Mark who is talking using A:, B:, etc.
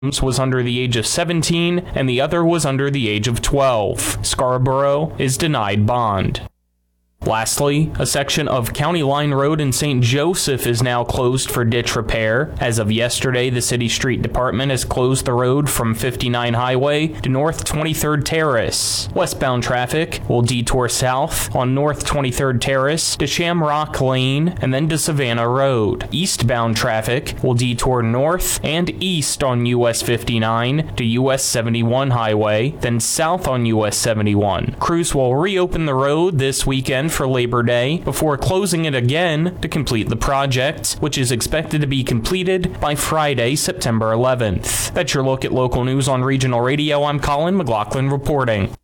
A: was under the age of 17 and the other was under the age of 12. Scarborough is denied bond. Lastly, a section of County Line Road in St. Joseph is now closed for ditch repair. As of yesterday, the City Street Department has closed the road from 59 Highway to North 23rd Terrace. Westbound traffic will detour south on North 23rd Terrace to Shamrock Lane and then to Savannah Road. Eastbound traffic will detour north and east on US 59 to US 71 Highway, then south on US 71. Crews will reopen the road this weekend for Labor Day before closing it again to complete the project, which is expected to be completed by Friday, September 11th. That's your look at local news on Regional Radio. I'm Colin McLaughlin reporting.